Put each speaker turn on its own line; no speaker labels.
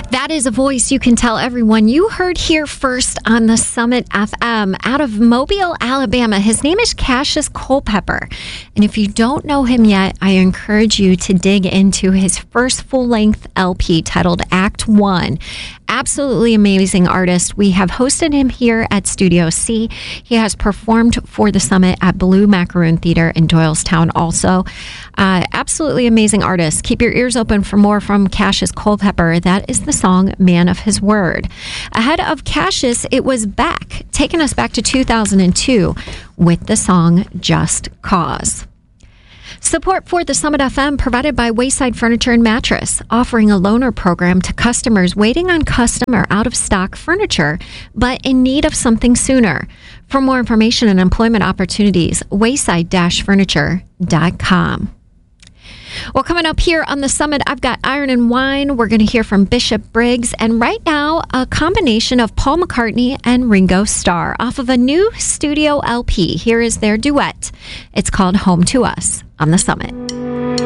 That is a voice you can tell everyone. You heard here first on the Summit FM out of Mobile, Alabama. His name is Cassius Culpepper. And if you don't know him yet, I encourage you to dig into his first full-length LP titled Act One. Absolutely amazing artist. We have hosted him here at Studio C. He has performed for the Summit at Blue Macaroon Theater in Doylestown also. Absolutely amazing artist. Keep your ears open for more from Cassius Culpepper. That is the song Man of His Word. Ahead of Cassius, it was Beck, taking us back to 2002 with the song Just Cause. Support for the Summit FM provided by Wayside Furniture and Mattress, offering a loaner program to customers waiting on custom or out-of-stock furniture, but in need of something sooner. For more information and employment opportunities, wayside-furniture.com. Well, coming up here on the Summit, I've got Iron and Wine. We're going to hear from Bishop Briggs. And right now, a combination of Paul McCartney and Ringo Starr off of a new studio LP. Here is their duet. It's called Home to Us on the Summit.